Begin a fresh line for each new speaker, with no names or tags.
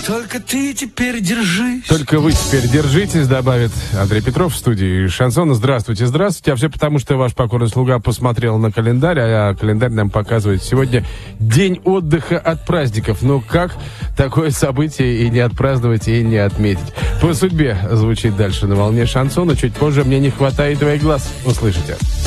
Только ты теперь держись.
Только вы теперь держитесь, добавит Андрей Петров в студии Шансона. Здравствуйте, здравствуйте. А все потому, что ваш покорный слуга посмотрел на календарь, а календарь нам показывает сегодня день отдыха от праздников. Ну как такое событие и не отпраздновать, и не отметить? По судьбе звучит дальше на волне Шансона. Чуть позже «Мне не хватает твоих глаз». Услышите.